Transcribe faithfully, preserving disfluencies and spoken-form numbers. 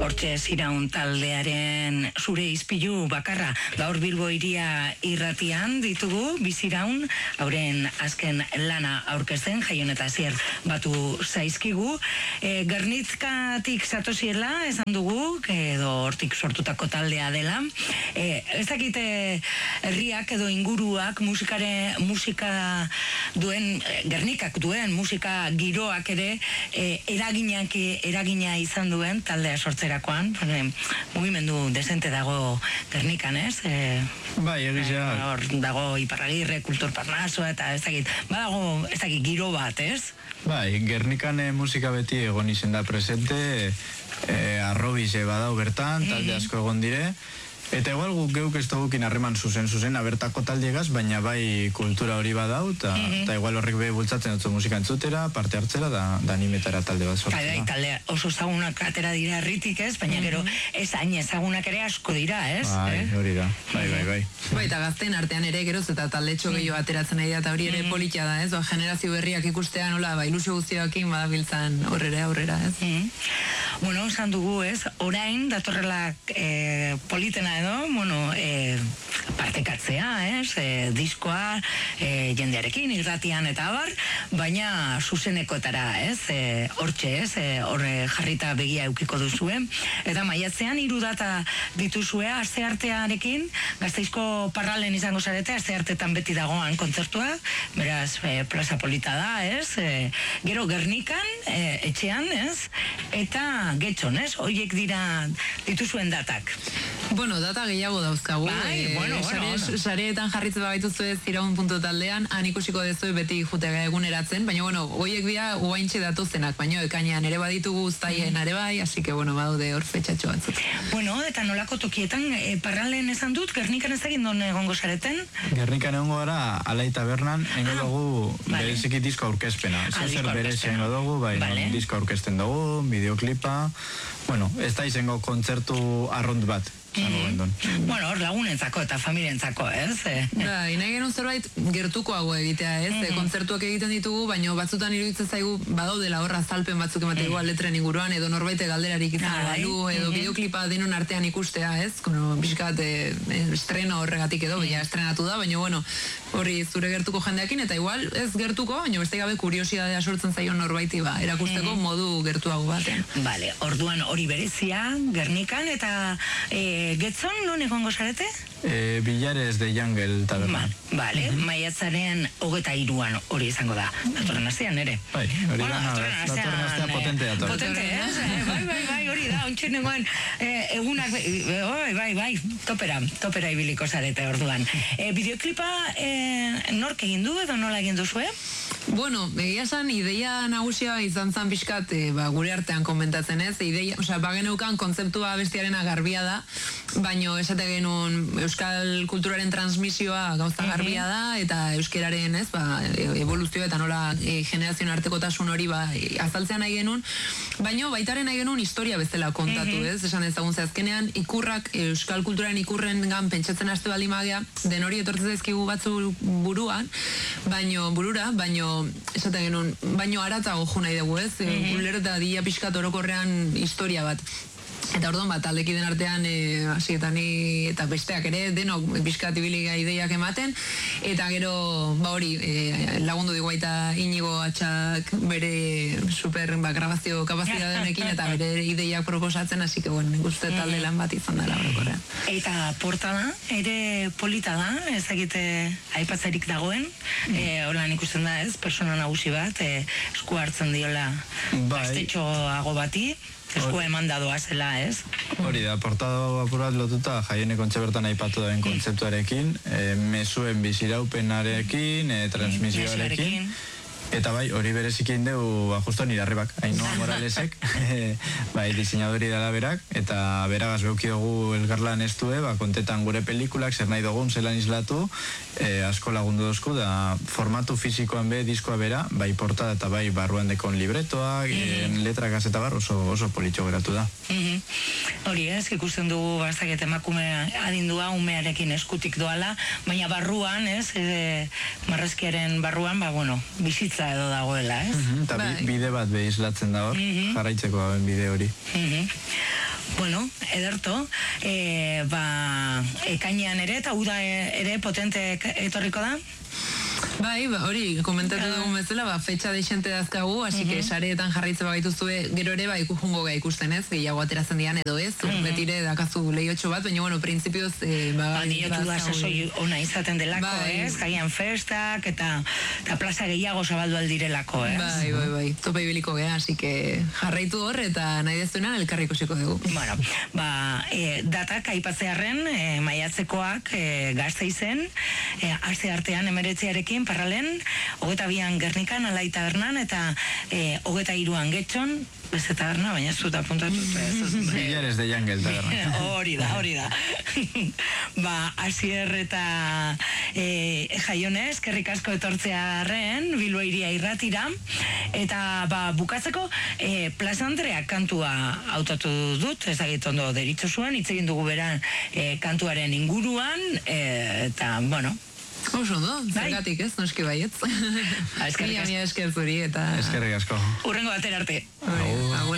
hortxe Ziraun taldearen zure izpilu bakarra. Gaur Bilbo Hiria irratian ditugu Biziraun, hauren azken lana aurkezten, Jaion eta Asier batu zaizkigu. E, Gernitzkatik zatoziela esan dugu, edo hortik sortutako taldea dela. E, ez dakite herriak edo inguruak musikare, musika duen, Gernikak duen musika giroak ere e, eraginak, eragina izan duen taldea sortzerakoan. E, mugimendu desente dago Gernikan, ez? E, bai, egizia. E, hor dago Iparragirre, Kultur Parnaso, eta ez dakit, badago, ez dakit, giro bat, ez? Bai, Gernikan e, musika beti egon izen da presente, e, arrobize badau bertan, talde asko egon dire, eta igual guk geuk ez dugukin harreman zuzen zuzen abertako taldiegaz, baina bai kultura hori badau, eta mm-hmm. igual horrek be bultzatzen dutzu musika entzutera, parte hartzera, da, da animetara talde bat sortzera. Bai, talde oso ezagunak atera dira herritik, ez? Baina gero ez hain ezagunak ere asko dira, ez? Bai, eh? hori da, bai, bai, bai. Bai, eta gazten artean ere geroz eta talde txo gehiago ateratzen nahi da, eta hori ere politia da, ez? Ba, generazio berriak ikustean, hola, ba, ilusio guztioakin badabiltzan horrera, aurrera, ez? Mm. Bueno, esan dugu, ez? Orain, datorrela eh, politena edo, bueno, eh, partekatzea, ez? Eh, diskoa, eh, jendearekin, irratian eta abar, baina zuzenekotara, ez? Eh, hortxe, ez? Eh, horre jarrita begia eukiko duzuen. Eta maiatzean hiru data dituzue, aste artearekin, Gasteizko Parralen izango zarete, aste artetan beti dagoan kontzertua, beraz, eh, plaza polita da, ez? Eh, gero Gernikan, eh, etxean, ez? Eta Getxon, ez? Hoiek dira dituzuen datak. Bueno, data gehiago dauzkagu. Bai, e, bueno, sare, bueno, bueno. Sareetan jarritzen baituzu ez Ziraun puntu taldean, han ikusiko dezue beti jutega eguneratzen, baina bueno, hoiek dira uaintxe datozenak, baina ekainean ere baditugu uztaien ere bai, así que bueno, badaude hor fetxatxo batzuk. Bueno, eta nolako tokietan, e, Parralen esan dut, Gernikan ez egin don egongo zareten? Gernikan egongo gara, Alai Tabernan, engo ah, dugu vale. bereziki disko aurkezpena. Ah, Zer berezi engo dugu, bai, vale. no, disko aurkezten dugu, bideoklipa, bueno, ez da izango kontzertu arrunt bat. Mm-hmm. Bueno, hor lagunentzako eta familientzako, ez? Bai, nahi genuen zerbait gertukoago egitea, ez? Mm-hmm. Kontzertuak egiten ditugu, baina batzutan iruditzen zaigu badaudela horra azalpen batzuk emateko mm-hmm. letren inguruan, edo norbaite galderarik izango balu, edo mm-hmm. bideoklipa denon artean ikustea, ez? Kono, bizkat, e, estreno horregatik edo, baina estrenatu da, baina bueno, horri zure gertuko jendeakin, eta igual ez gertuko, baina beste gabe kuriosidadea sortzen zaion norbaiti, ba, erakusteko mm-hmm. modu gertuago batean. Vale, orduan hori berezia, Gernikan, eta e, Getzon, non egongo zarete? E, Bilares de Jungle taberna. Ba, vale, mm-hmm. maiatzaren hogeta iruan hori izango da. Datorren astean ere. Bai, hori bueno, da, datorren astea potente dator. Potente, ez? Bai, bai, bai, hori da, ontsen nengoen eh, egunak, bai, bai, bai, topera, topera ibiliko zarete orduan. Eh, bideoklipa eh, nork egin du edo nola egin duzue? Bueno, egia esan, ideia nagusia izan zan pixkat, e, ba, gure artean komentatzen ez, ideia, osea, bageneukan kontzeptua bestiarena garbia da, baino esate genuen euskal kulturaren transmisioa gauza garbia da, eta euskeraren, ez, ba, evoluzioa eta nola e, generazioen artekotasun hori ba, e, azaltzea nahi genuen, baino baitaren nahi genuen historia bezala kontatu, ez, esan ezagun ze azkenean ikurrak, euskal kulturaren ikurren gan pentsatzen haste baldin magea, den hori etortzen zaizkigu batzu buruan, baino burura, baino esaten genuen, baino aratago jo nahi dugu, ez? Mm-hmm. Uler eta dia pixkat orokorrean historia bat. Eta orduan bat, aldekiden artean e, hasietan eta besteak ere, denok pixkat ibiliga ideiak ematen, eta gero, ba hori, e, lagundu digu baita Inigo Atxak bere super ba, grabazio kapazitatearekin eta bere ideiak proposatzen, hasi que, bueno, nik uste talde lan bat izan dela orokorrean. Eta portada, ere polita da, ezagite aipatzerik dagoen, mm. e, holan ikusten da ez, persona nagusi bat, e, esku hartzen diola gaztetxoago bati, esku eman dadoa zela, ez? Hori da, portada apurat lotuta Jaione kontxe bertan aipatu daben kontzeptuarekin, e, mesuen biziraupenarekin, e, transmisioarekin, eta bai, hori berezikin dugu justo nire arrebak, Ainhoa Moralesek, bai, diseinadori dela berak, eta beragaz beuki dugu elgarlan estue, ba, kontetan gure pelikulak, zer nahi dugun, zelan islatu, e, asko lagundu dozku, da formatu fizikoan be, diskoa bera, bai portada eta bai barruan dekon libretoak, mm-hmm. letrak eta bar, oso, oso politxo geratu da. Mm-hmm. Hori ez, ikusten dugu bazaket emakume adindua umearekin eskutik doala, baina barruan, ez, e, marrazkiaren barruan, ba, bueno, bizitza edo dagoela, ez? Mm-hmm, eta bai. Bide bat behislatzen da hor, mm-hmm. jarraitzeko dagoen bide hori. Mm-hmm. Bueno, ederto, e, ba, ekainean ere, eta uda ere potente etorriko da? Bai, ba, hori, komentatu dugun bezala, ba, fetxa deixente dazkagu, hasi uh -huh. que sareetan jarraitze bagaituzue, gero ere, ba, ikujungo ga ikusten ez, gehiago ateratzen dian edo ez, uh -huh. betire dakazu lehiotxo bat, baina, bueno, prinsipioz, eh, ba, ba, diotu da, sasoi ona izaten delako, bai. Ez, gaian festak, eta, eta plaza gehiago zabaldu aldirelako, ez? Bai, bai, bai, tope ibiliko gea, hasi que jarraitu hor, eta nahi dezuena, elkarri ikusiko dugu. Bueno, ba, e, datak aipatzearren, e, maiatzekoak e, Gasteizen, e, aste artean emeretziarekin, parralen, hogeta bian Gernikan, Alai tabernan, eta e, hogeta iruan Getxon, beste taberna, baina zuta apuntatu. Bilares de Jangel taberna. Hori da, hori da. Ba, Asier eta e, Jaione, eskerrik asko etortzearren, Bilbo Hiria irratira, eta ba, bukatzeko, e, Plaza Andreak kantua hautatu dut, ez dakit ondo deritzo zuen, hitz egin dugu beran e, kantuaren inguruan, e, eta, bueno, oso ondo, zergatik ez, noski baietz. Eskerrik asko. Esker zuri eta... Eskerrik asko. Urrengo batera arte. Agur.